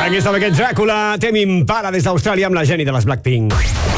Aquí està aquest Dràcula, Tame Impala des d'Austràlia amb la Jenny de les Blackpink.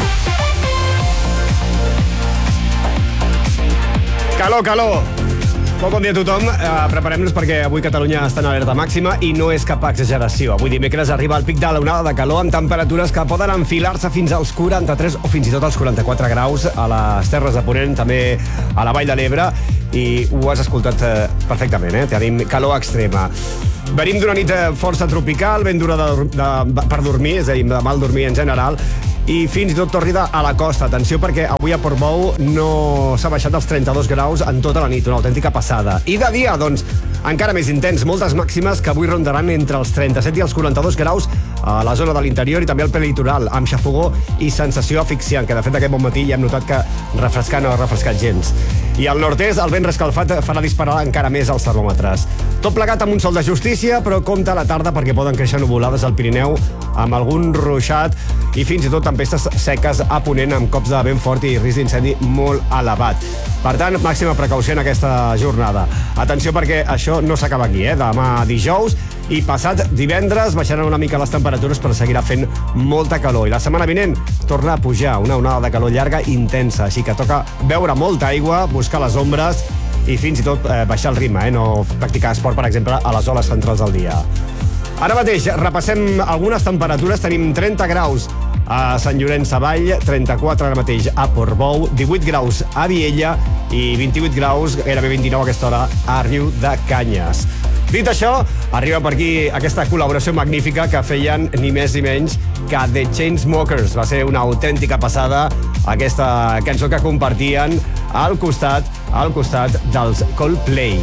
Calor, calor. Molt bon dia a tothom. Preparem-nos perquè avui Catalunya està en alerta màxima i no és cap exageració. Avui dimecres arriba el pic de l'onada de calor amb temperatures que poden enfilar-se fins als 43 o fins i tot als 44 graus a les Terres de Ponent, també a la Vall de l'Ebre, i ho has escoltat perfectament, Tenim calor extrema. Venim d'una nit força tropical, ben dura per dormir, és a dir, de mal dormir en general, i fins i tot tòrrida a la costa. Atenció, perquè avui a Portbou no s'ha baixat dels 32 graus en tota la nit, una autèntica passada. I de dia, doncs, encara més intens, moltes màximes que avui rondaran entre els 37 i els 42 graus a la zona de l'interior i també al prelitoral, amb xafogó i sensació asfixiant, que de fet aquest bon matí ja hem notat que refrescar no ha refrescat gens. I al nord-est, el vent rescalfat farà disparar encara més els termòmetres. Tot plegat amb un sol de justícia, però compte a la tarda perquè poden créixer nuvolades al Pirineu amb algun ruixat i fins i tot tempestes seques a Ponent amb cops de vent fort i risc d'incendi molt elevat. Per tant, màxima precaució en aquesta jornada. Atenció perquè això no s'acaba aquí, Demà dijous i passat divendres baixaran una mica les temperatures però seguirà fent molta calor. I la setmana vinent torna a pujar una onada de calor llarga intensa, així que toca beure molta aigua, buscar les ombres i fins i tot baixar el ritme, no practicar esport, per exemple, a les hores centrals del dia. Ara mateix repassem algunes temperatures. Tenim 30 graus a Sant Llorenç Savall, 34 ara mateix a Portbou, 18 graus a Viella i 28 graus, gairebé 29 a aquesta hora, a Riu de Canyes. Dit això, arriba per aquí aquesta col·laboració magnífica que feien ni més ni menys que The Chainsmokers. Va ser una autèntica passada aquesta cançó que compartien al costat dels Coldplay.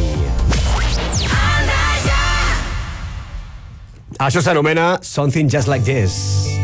Això s'anomena Something Just Like This.